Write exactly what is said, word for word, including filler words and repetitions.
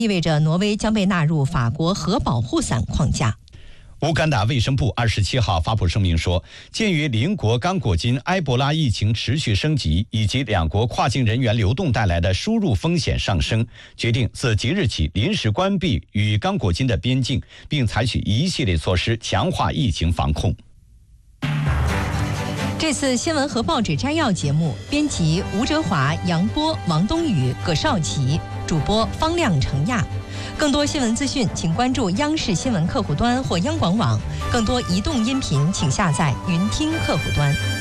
意味着挪威将被纳入法国核保护伞框架。 乌干达卫生部二十七号发布声明说，鉴于邻国刚果金埃博拉疫情持续升级，以及两国跨境人员流动带来的输入风险上升，决定自即日起临时关闭与刚果金的边境，并采取一系列措施强化疫情防控。 这次新闻和报纸摘要节目，编辑吴哲华、杨波、王冬雨、葛少奇，主播方亮、程亚。更多新闻资讯，请关注央视新闻客户端或央广网。更多移动音频，请下载云听客户端。